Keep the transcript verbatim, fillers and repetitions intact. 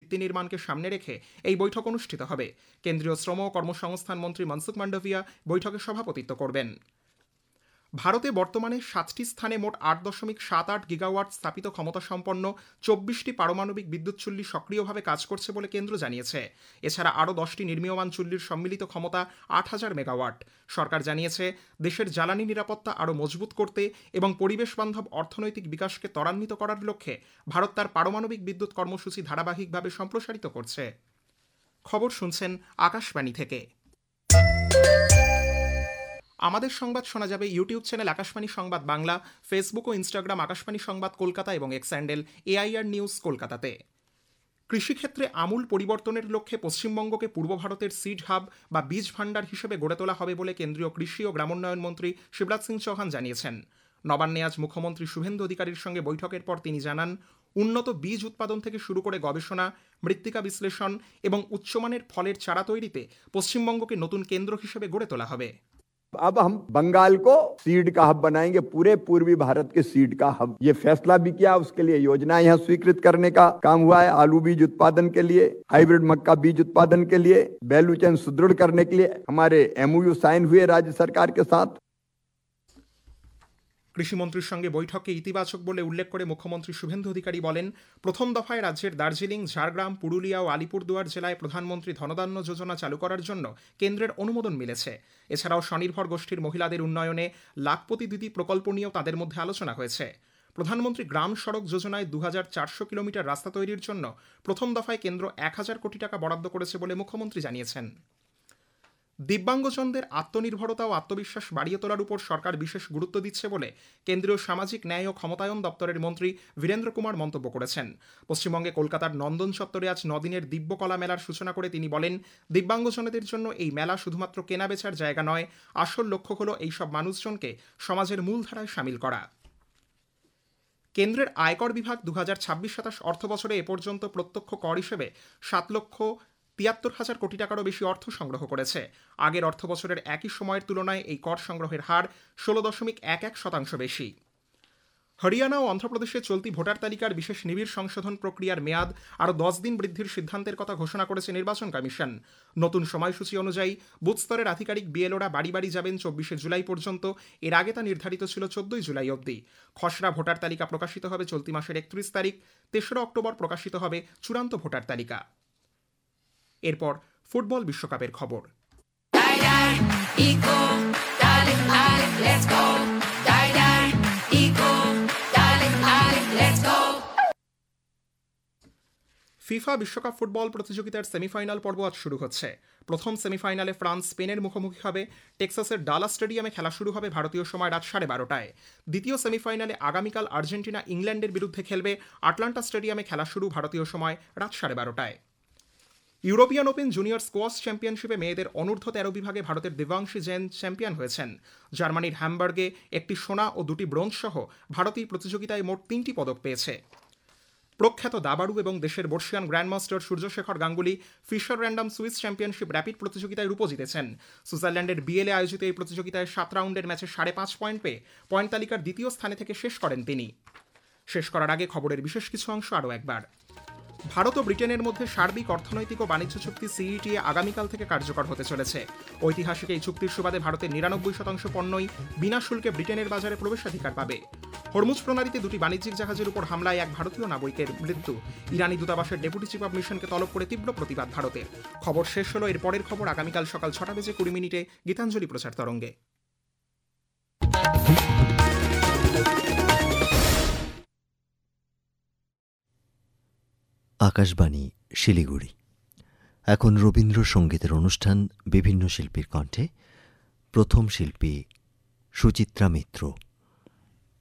ভিত্তি নির্মাণকে সামনে রেখে এই বৈঠক অনুষ্ঠিত হবে। কেন্দ্রীয় শ্রম ও কর্মসংস্থান মন্ত্রী মনসুখ মান্ডভিয়া বৈঠকে সভাপতিত্ব করবেন। ভারতে বর্তমানে সাতটি স্থানে মোট আট দশমিক সাত আট গিগাওয়াট স্থাপিত ক্ষমতাসম্পন্ন চব্বিশটি পারমাণবিক বিদ্যুৎ চুল্লি সক্রিয়ভাবে কাজ করছে বলে কেন্দ্র জানিয়েছে। এছাড়া আরও দশটি নির্মীয়মান চুল্লির সম্মিলিত ক্ষমতা আট হাজার মেগাওয়াট। সরকার জানিয়েছে, দেশের জ্বালানি নিরাপত্তা আরও মজবুত করতে এবং পরিবেশ বান্ধব অর্থনৈতিক বিকাশকে ত্বরান্বিত করার লক্ষ্যে ভারত তার পারমাণবিক বিদ্যুৎ কর্মসূচি ধারাবাহিকভাবে সম্প্রসারিত করছে। খবর শুনছেন আকাশবাণী থেকে। আমাদের সংবাদ শোনা যাবে ইউটিউব চ্যানেল আকাশবাণী সংবাদ বাংলা, ফেসবুক ও ইনস্টাগ্রাম আকাশবাণী সংবাদ কলকাতা এবং এক্স হ্যান্ডেল এআইআর নিউজ কলকাতাতে। কৃষিক্ষেত্রে আমূল পরিবর্তনের লক্ষ্যে পশ্চিমবঙ্গকে পূর্ব ভারতের সিড হাব বা বীজ ভাণ্ডার হিসেবে গড়ে তোলা হবে বলে কেন্দ্রীয় কৃষি ও গ্রামোন্নয়ন মন্ত্রী শিবরাজ সিং চৌহান জানিয়েছেন। নবান্নে আজ মুখ্যমন্ত্রী শুভেন্দু অধিকারীর সঙ্গে বৈঠকের পর তিনি জানান, উন্নত বীজ উৎপাদন থেকে শুরু করে গবেষণা, মৃত্তিকা বিশ্লেষণ এবং উচ্চমানের ফলের চারা তৈরিতে পশ্চিমবঙ্গকে নতুন কেন্দ্র হিসেবে গড়ে তোলা হবে। अब हम बंगाल को सीड का हब बनाएंगे, पूरे पूर्वी भारत के सीड का हब। ये फैसला भी किया, उसके लिए योजना यहाँ स्वीकृत करने का काम हुआ है। आलू बीज उत्पादन के लिए, हाइब्रिड मक्का बीज उत्पादन के लिए, वैल्यू चेन सुदृढ़ करने के लिए हमारे एमओयू साइन हुए राज्य सरकार के साथ। কৃষিমন্ত্রীর সঙ্গে বৈঠকে ইতিবাচক বলে উল্লেখ করে মুখ্যমন্ত্রী শুভেন্দু অধিকারী বলেন, প্রথম দফায় রাজ্যের দার্জিলিং, ঝাড়গ্রাম, পুরুলিয়া ও আলিপুরদুয়ার জেলায় প্রধানমন্ত্রী ধনধান্য যোজনা চালু করার জন্য কেন্দ্রের অনুমোদন মিলেছে। এছাড়াও স্বনির্ভর গোষ্ঠীর মহিলাদের উন্নয়নে লাখপতি দিদি প্রকল্প নিয়েও তাদের মধ্যে আলোচনা হয়েছে। প্রধানমন্ত্রী গ্রাম সড়ক যোজনায় দু হাজার চারশো কিলোমিটার রাস্তা তৈরির জন্য প্রথম দফায় কেন্দ্র এক হাজার কোটি টাকা বরাদ্দ করেছে বলে মুখ্যমন্ত্রী জানিয়েছেন। দিব্যাঙ্গজনদের আত্মনির্ভরতা ও আত্মবিশ্বাস বাড়িয়ে তোলার উপর সরকার বিশেষ গুরুত্ব দিচ্ছে বলে কেন্দ্রীয় সামাজিক ন্যায় ও ক্ষমতায়ন দপ্তরের মন্ত্রী বীরেন্দ্র কুমার মন্তব্য করেছেন। পশ্চিমবঙ্গে কলকাতার নন্দন চত্বরে আজ নদিনের দিব্যকলা মেলার সূচনা করে তিনি বলেন, দিব্যাঙ্গজনদের জন্য এই মেলা শুধুমাত্র কেনাবেচার জায়গা নয়, আসল লক্ষ্য হল এইসব মানুষজনকে সমাজের মূলধারায় সামিল করা। কেন্দ্রের আয়কর বিভাগ দু হাজার ছাব্বিশ সাতাশ অর্থ বছরে এ পর্যন্ত প্রত্যক্ষ কর হিসেবে সাত লক্ষ তিয়াত্তর হাজার কোটি টাকারও বেশি অর্থ সংগ্রহ করেছে। আগের অর্থ বছরের একই সময়ের তুলনায় এই কর সংগ্রহের হার ষোলো দশমিক এক এক শতাংশ বেশি। হরিয়ানা ও অন্ধ্রপ্রদেশে চলতি ভোটার তালিকার বিশেষ নিবিড় সংশোধন প্রক্রিয়ার মেয়াদ আরও দশ দিন বৃদ্ধির সিদ্ধান্তের কথা ঘোষণা করেছে নির্বাচন কমিশন। নতুন সময়সূচি অনুযায়ী বুথ স্তরের আধিকারিক বিএলওরা বাড়ি বাড়ি যাবেন চব্বিশে জুলাই পর্যন্ত। এর আগে তা নির্ধারিত ছিল চোদ্দই জুলাই অবধি। খসড়া ভোটার তালিকা প্রকাশিত হবে চলতি মাসের একত্রিশ তারিখ। তেসরা অক্টোবর প্রকাশিত হবে চূড়ান্ত ভোটার তালিকা। এরপর ফুটবল বিশ্বকাপের খবর। ফিফা বিশ্বকাপ ফুটবল প্রতিযোগিতার সেমিফাইনাল পর্ব আজ শুরু হচ্ছে। প্রথম সেমিফাইনালে ফ্রান্স স্পেনের মুখোমুখি হবে। টেক্সাসের ডালাস স্টেডিয়ামে খেলা শুরু হবে ভারতীয় সময় রাত সাড়ে বারোটায়। দ্বিতীয় সেমিফাইনালে আগামীকাল আর্জেন্টিনা ইংল্যান্ডের বিরুদ্ধে খেলবে। আটলান্টা স্টেডিয়ামে খেলা শুরু ভারতীয় সময় রাত সাড়ে বারোটায়। ইউরোপিয়ান ওপেন জুনিয়র স্কোয়াশ চ্যাম্পিয়নশিপে মেয়েদের অনূর্ধ্ব তেরো বিভাগে ভারতের দেবাংশী জৈন চ্যাম্পিয়ন হয়েছেন। জার্মানির হ্যামবার্গে একটি সোনা ও দুটি ব্রোঞ্জ সহ ভারতীয় প্রতিযোগিতায় মোট তিনটি পদক পেয়েছে। প্রখ্যাত দাবাড়ু এবং দেশের বর্ষিয়ান grandmaster Surya Shekhar Ganguly fisher random Swiss championship rapid প্রতিযোগিতায় রূপো জিতেছেন। সুইজারল্যান্ডের বিএলে আয়োজিত এই প্রতিযোগিতায় সাত রাউন্ডের ম্যাচে সাড়ে পাঁচ পয়েন্ট পেয়ে পয়েন্ট তালিকার দ্বিতীয় স্থানে থেকে শেষ করেন তিনি। শেষ করার আগে খবরের বিশেষ কিছু অংশ আরও একবার। ভারত ও ব্রিটেনের মধ্যে সার্বিক অর্থনৈতিক ও বাণিজ্য চুক্তি সিইটিএ আগামীকাল থেকে কার্যকর হতে চলেছে। ঐতিহাসিক এই চুক্তির সুবাদে ভারতের নিরানব্বই শতাংশ পণ্যই বিনা শুল্কে ব্রিটেনের বাজারে প্রবেশাধিকার পাবে। হরমুজ প্রণালীতে দুটি বাণিজ্যিক জাহাজের উপর হামলায় এক ভারতীয় নাবিকের মৃত্যু। ইরানি দূতাবাসের ডেপুটি চিফ অব মিশনকে তলব করে তীব্র প্রতিবাদ ভারতের। খবর শেষ হলো। এর পরের খবর আগামীকাল সকাল ছটা বেজে কুড়ি মিনিটে গীতাঞ্জলি প্রচার তরঙ্গে। আকাশবাণী শিলিগুড়ি। এখন রবীন্দ্রসঙ্গীতের অনুষ্ঠান বিভিন্ন শিল্পীর কণ্ঠে। প্রথম শিল্পী সুচিত্রা মিত্র।